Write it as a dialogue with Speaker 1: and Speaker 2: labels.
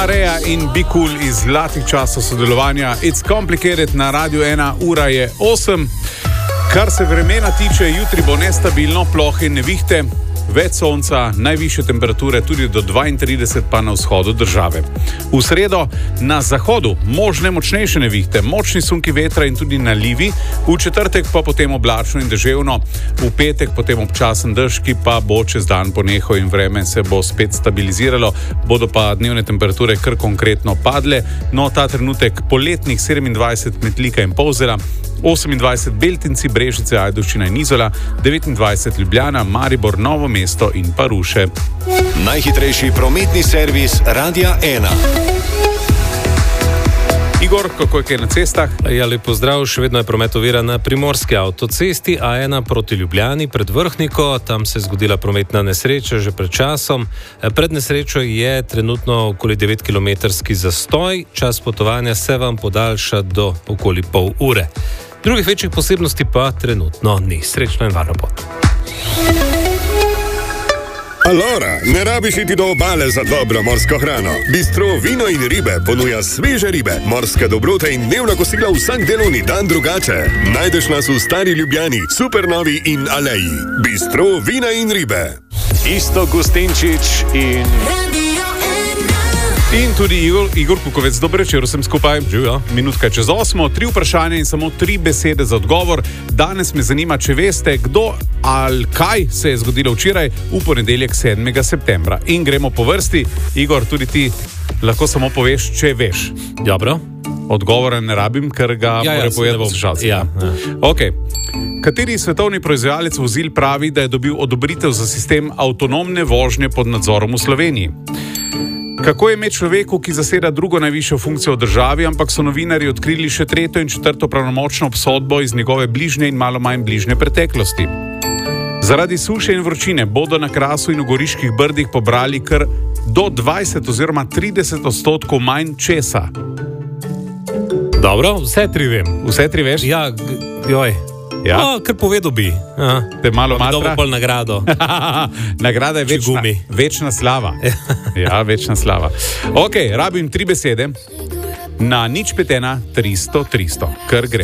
Speaker 1: Marea in Be Cool iz zlatih časov sodelovanja. It's Complicated na Radio 1, ura je 8. Kar se vremena tiče, jutri bo nestabilno, plohe in nevihte, več sonca, najvišje temperature tudi do 32 pa na vzhodu države. V sredo na zahodu možne močnejše nevihte, močni sunki vetra in tudi nalivi, v četrtek pa potem oblačno in deževno, v petek potem občasen dež, ki pa bo čez dan ponehal in vreme se bo spet stabiliziralo, bodo pa dnevne temperature kar konkretno padle, no ta trenutek poletnih 27 Metlika in Polzela, 28 Beltinci, Brežice, Ajdovščina in Izola, 29 Ljubljana, Maribor, Novo mesto in pa Ruše.
Speaker 2: Najhitrejši prometni servis Radia 1.
Speaker 1: Igor, kako je kaj na cestah?
Speaker 3: Ja, lep pozdrav, še vedno je promet oviran na primorski avtocesti A1 proti Ljubljani pred Vrhniko, tam se je zgodila prometna nesreča že pred časom. Pred nesrečo je trenutno okoli 9-kilometrski zastoj, čas potovanja se vam podaljša do okoli pol ure. Drugih večjih posebnosti pa trenutno ni. Srečno in varno pot.
Speaker 4: Alora, ne rabiš iti do obale za dobro morsko hrano. Bistro Vino in ribe ponuja sveže ribe, morske dobrote in dnevna kosila vsak delovni dan drugače. Najdeš nas v Stari Ljubljani, Supernovi in Aleji. Bistro Vina in ribe.
Speaker 2: Isto Gustinčič in...
Speaker 1: In tudi Igor Kukovec, dober večer, vsem skupaj.
Speaker 3: Živijo.
Speaker 1: Minutka čez 8, 3 vprašanja in samo 3 besede za odgovor. Danes me zanima, če veste, kdo ali kaj se je zgodilo včeraj v ponedeljek 7. septembra. In gremo po vrsti. Igor, tudi ti lahko samo poveš, če veš.
Speaker 3: Dobro.
Speaker 1: Odgovora ne rabim, ker ga mora povedati poslušalci.
Speaker 3: Ja.
Speaker 1: Ok. Kateri svetovni proizvajalec vozil pravi, da je dobil odobritev za sistem avtonomne vožnje pod nadzorom v Sloveniji? Kako je ime človeku, ki zaseda drugo najvišjo funkcijo v državi, ampak so novinarji odkrili še tretjo in četrto pravnomočno obsodbo iz njegove bližnje in malo manj bližnje preteklosti? Zaradi suše in vročine bodo na Krasu in v Goriških brdih pobrali kar do 20 oziroma 30% manj česa.
Speaker 3: Dobro, vse 3 vem.
Speaker 1: Vse 3 veš?
Speaker 3: Ja, joj.
Speaker 1: Ja?
Speaker 3: No, kar povedal bi.
Speaker 1: Te malo matra?
Speaker 3: Dobro pol nagrado.
Speaker 1: Nagrada je večna slava. Ja, večna slava. Ok, rabim 3 besede. Na 051 300 300, kar gre.